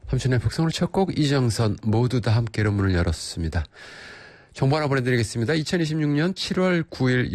함춘의 북성을 첫 곡 이정선 모두 다 함께로 문을 열었습니다. 정보 하나 보내드리겠습니다. 2026년 7월 9일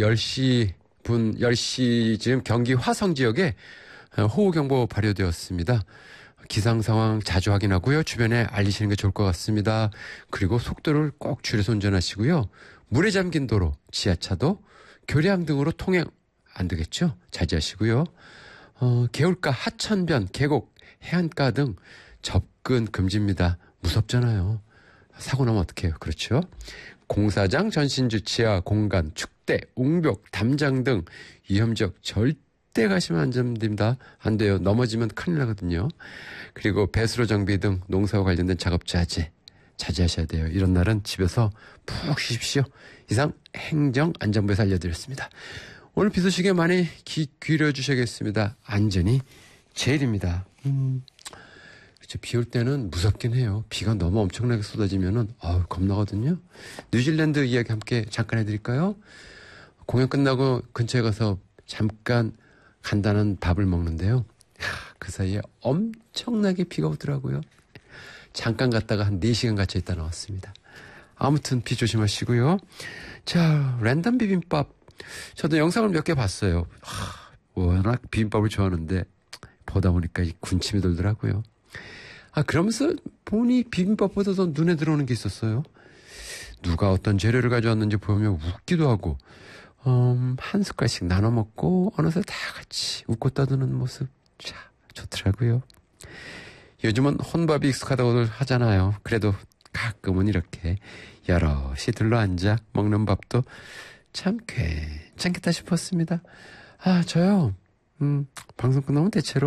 10시쯤 경기 화성 지역에 호우경보 발효되었습니다. 기상 상황 자주 확인하고요. 주변에 알리시는 게 좋을 것 같습니다. 그리고 속도를 꼭 줄여서 운전하시고요. 물에 잠긴 도로, 지하차도, 교량 등으로 통행 안 되겠죠? 자제하시고요. 개울가, 하천변, 계곡, 해안가 등 접근 금지입니다. 무섭잖아요. 사고 나면 어떡해요. 그렇죠? 공사장, 전신주, 지하 공간, 축대, 옹벽, 담장 등 위험지역 절대 가시면 안 됩니다. 안 돼요. 넘어지면 큰일 나거든요. 그리고 배수로 정비 등 농사와 관련된 작업 자제하셔야 돼요. 이런 날은 집에서 푹 쉬십시오. 이상 행정안전부에서 알려드렸습니다. 오늘 비 소식에 많이 귀 기울여주셔야겠습니다. 안전이 제일입니다. 그렇죠. 비 올 때는 무섭긴 해요. 비가 너무 엄청나게 쏟아지면은 겁나거든요. 뉴질랜드 이야기 함께 잠깐 해드릴까요? 공연 끝나고 근처에 가서 잠깐 간단한 밥을 먹는데요. 그 사이에 엄청나게 비가 오더라고요. 잠깐 갔다가 한 4시간 갇혀 있다 나왔습니다. 아무튼 비 조심하시고요. 자, 랜덤 비빔밥. 저도 영상을 몇 개 봤어요. 워낙 비빔밥을 좋아하는데 보다 보니까 군침이 돌더라고요. 그러면서 보니 비빔밥보다 더 눈에 들어오는 게 있었어요. 누가 어떤 재료를 가져왔는지 보면 웃기도 하고 한 숟갈씩 나눠 먹고 어느새 다 같이 웃고 떠드는 모습 참 좋더라고요. 요즘은 혼밥이 익숙하다고들 하잖아요. 그래도 가끔은 이렇게 여럿이 둘러앉아 먹는 밥도 참 괜찮겠다 싶었습니다. 저요 방송 끝나면 대체로